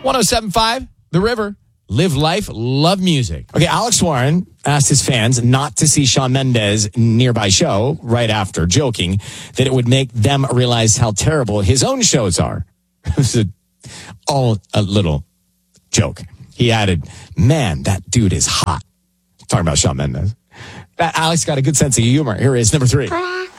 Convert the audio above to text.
107.5, The River. Live life, love music. Okay, Alex Warren asked his fans not to see Shawn Mendes' nearby show right after, joking that it would make them realize how terrible his own shows are. It was all a little joke. He added, man, that dude is hot. Talking about Shawn Mendes. Alex got a good sense of humor. Here is number 3.